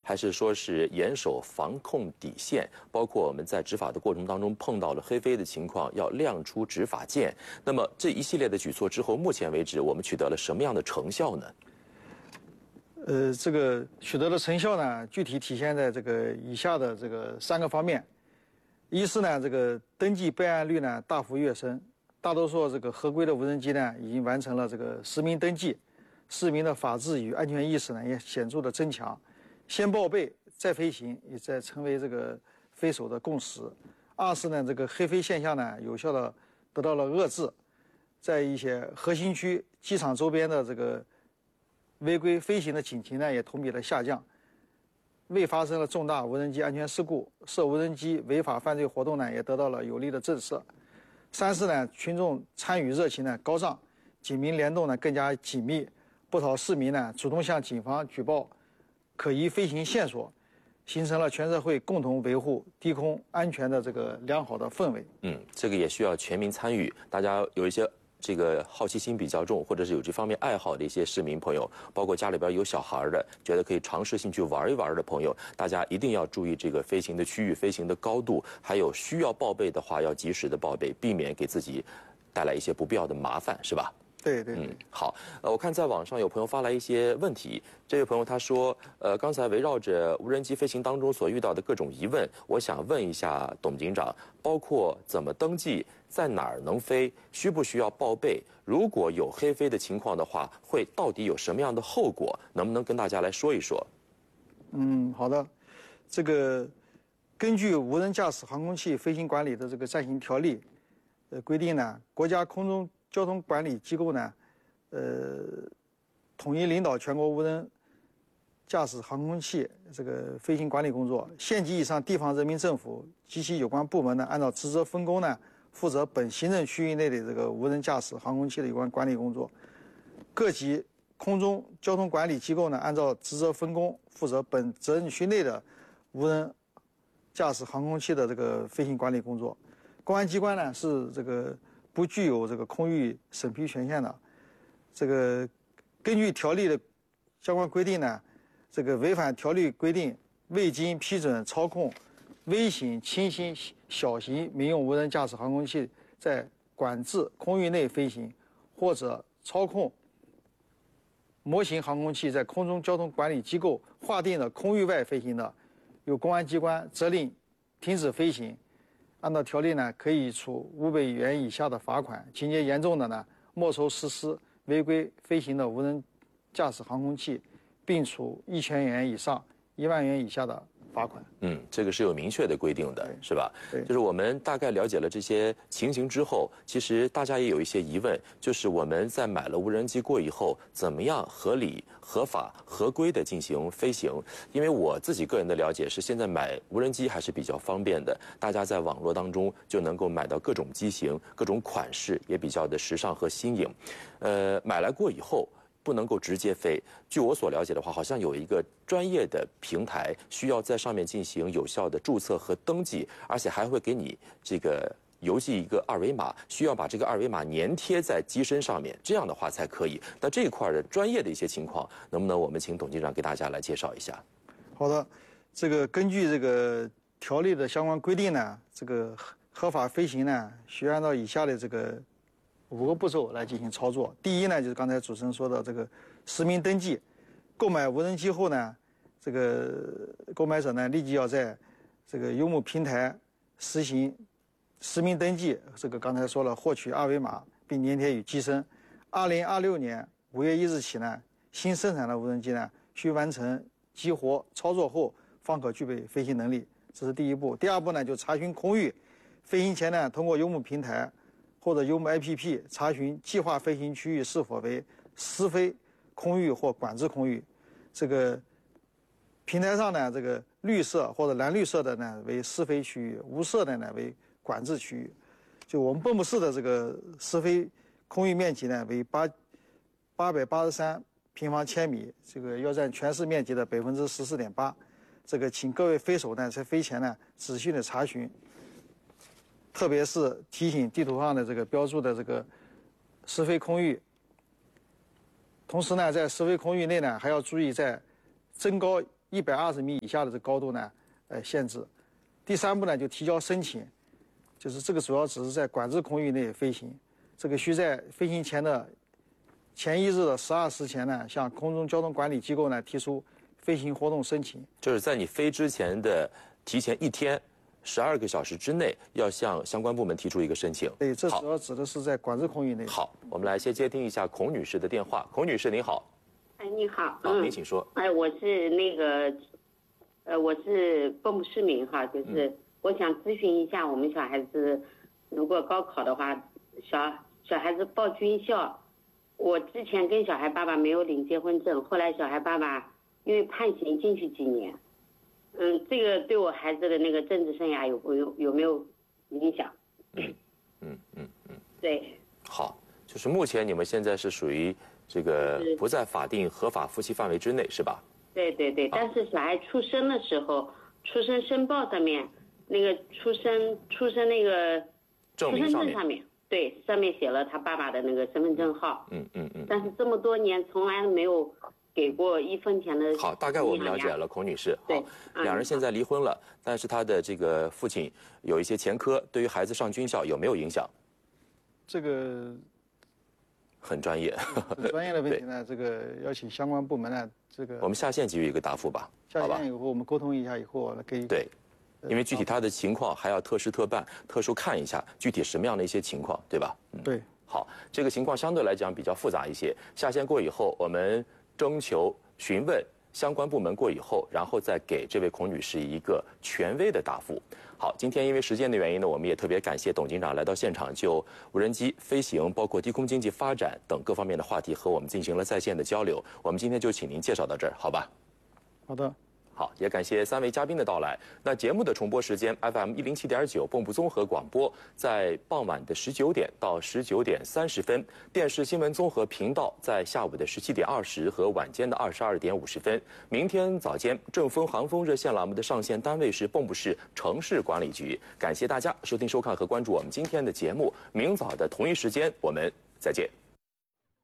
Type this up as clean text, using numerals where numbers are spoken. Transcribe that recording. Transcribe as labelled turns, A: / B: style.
A: 还是说是严守防控底线？包括我们在执法的过程当中碰到了黑飞的情况，要亮出执法剑。那么这一系列的举措之后，目前为止我们取得了什么样的成效呢？
B: 这个取得的成效呢，具体体现在这个以下的这个3个方面。一是呢，这个登记备案率呢大幅跃升，大多数这个合规的无人机呢已经完成了这个实名登记，市民的法治与安全意识呢也显著的增强。先报备再飞行也在成为这个飞手的共识。二是呢，这个黑飞现象呢有效的得到了遏制，在一些核心区、机场周边的这个违规飞行的警情呢也同比的下降，未发生了重大无人机安全事故，涉无人机违法犯罪活动呢也得到了有力的震慑。三是呢，群众参与热情呢高涨，警民联动呢更加紧密，不少市民呢主动向警方举报可疑飞行线索，形成了全社会共同维护低空安全的这个良好的氛围。
A: 这个也需要全民参与，大家有一些这个好奇心比较重，或者是有这方面爱好的一些市民朋友，包括家里边有小孩的，觉得可以尝试性去玩一玩的朋友，大家一定要注意这个飞行的区域、飞行的高度，还有需要报备的话要及时的报备，避免给自己带来一些不必要的麻烦，是吧？
B: 对。
A: 好，我看在网上有朋友发来一些问题。这位朋友他说，刚才围绕着无人机飞行当中所遇到的各种疑问，我想问一下董警长，包括怎么登记，在哪儿能飞，需不需要报备？如果有黑飞的情况的话，会到底有什么样的后果？能不能跟大家来说一说？
B: 好的，这个根据无人驾驶航空器飞行管理的这个暂行条例，规定呢，国家空中交通管理机构呢，统一领导全国无人驾驶航空器这个飞行管理工作。县级以上地方人民政府及其有关部门呢，按照职责分工呢，负责本行政区域内的这个无人驾驶航空器的有关管理工作。各级空中交通管理机构呢，按照职责分工，负责本责任区内的无人驾驶航空器的这个飞行管理工作。公安机关呢是这个不具有这个空域审批权限的。这个根据条例的相关规定呢，这个违反条例规定未经批准操控微型、轻型、小型民用无人驾驶航空器在管制空域内飞行，或者操控模型航空器在空中交通管理机构划定的空域外飞行的，由公安机关责令停止飞行。按照条例呢，可以处500元以下的罚款，情节严重的呢，没收实施违规飞行的无人驾驶航空器，并处1000元以上1万元以下的罚款。
A: 这个是有明确的规定的，是吧？
B: 对，
A: 就是我们大概了解了这些情形之后，其实大家也有一些疑问，就是我们在买了无人机过以后，怎么样合理、合法、合规的进行飞行？因为我自己个人的了解是，现在买无人机还是比较方便的，大家在网络当中就能够买到各种机型、各种款式，也比较的时尚和新颖。买来过以后，不能够直接飞。据我所了解的话，好像有一个专业的平台需要在上面进行有效的注册和登记，而且还会给你这个邮寄一个二维码，需要把这个二维码粘贴在机身上面，这样的话才可以。那这一块的专业的一些情况，能不能我们请董警长给大家来介绍一下？
B: 好的，这个根据这个条例的相关规定呢，这个合法飞行呢，需按照以下的这个5个步骤来进行操作。第一呢，就是刚才主持人说的这个实名登记。购买无人机后呢，这个购买者呢立即要在这个游牧平台实行实名登记。这个刚才说了，获取二维码并粘贴于机身。2026年5月1日起呢，新生产的无人机呢需完成激活操作后方可具备飞行能力，这是第一步。第二步呢，就查询空域。飞行前呢，通过游牧平台或者游牧 APP 查询计划飞行区域是否为实飞空域或管制空域。这个平台上呢，这个绿色或者蓝绿色的呢为实飞区域，无色的呢为管制区域。就我们蚌埠市的这个实飞空域面积呢为883平方千米，这个要占全市面积的14.8%。这个请各位飞手呢在飞前呢仔细的查询，特别是提醒地图上的这个标注的这个实飞空域。同时呢，在实飞空域内呢，还要注意在增高 120米以下的这高度呢，限制。第3步呢，就提交申请，就是这个主要只是在管制空域内飞行，这个需在飞行前的前1日的12时前呢，向空中交通管理机构呢提出飞行活动申请。
A: 就是在你飞之前的提前1天，12个小时之内，要向相关部门提出一个申请。
B: 对，这主要指的是在管制空域内。
A: 好，我们来先接听一下孔女士的电话。孔女士您好。
C: 哎，你好。
A: 好，您请说。
C: 哎，我是那个，我是蚌埠市民哈，就是我想咨询一下，我们小孩子如果高考的话，小孩子报军校，我之前跟小孩爸爸没有领结婚证，后来小孩爸爸因为判刑进去几年，这个对我孩子的那个政治生涯有没有影响？对。
A: 好，就是目前你们现在是属于这个不在法定合法夫妻范围之内，是吧？
C: 对对对，但是小孩出生的时候，出生申报上面那个出生那个
A: 证明上面，
C: 对，上面写了他爸爸的那个身份证号。但是这么多年从来没有给过1分钱的。
A: 好，大概我们了解了，孔女士。
C: 对，
A: 好，两人现在离婚了，但是他的这个父亲有一些前科，对于孩子上军校有没有影响？
B: 这个
A: 很专业，
B: 很专业的问题呢，这个要请相关部门呢，这个
A: 我们下线给予一个答复吧，
B: 下线以后我们沟通一下以后给
A: 对，因为具体他的情况还要特事特办、特殊看一下具体什么样的一些情况，对吧？
B: 对。
A: 好，这个情况相对来讲比较复杂一些。下线过以后，我们征求询问相关部门过以后，然后再给这位孔女士一个权威的答复。好，今天因为时间的原因呢，我们也特别感谢董警长来到现场，就无人机飞行、包括低空经济发展等各方面的话题和我们进行了在线的交流。我们今天就请您介绍到这儿，好吧？
B: 好的。
A: 好，也感谢3位嘉宾的到来。那节目的重播时间 FM 107.9蚌埠综合广播，在傍晚的19点到19点30分；电视新闻综合频道在下午的17点20和晚间的22点50分。明天早间正风航风热线栏目的上线单位是蚌埠市城市管理局。感谢大家收听收看和关注我们今天的节目，明早的同一时间我们再见。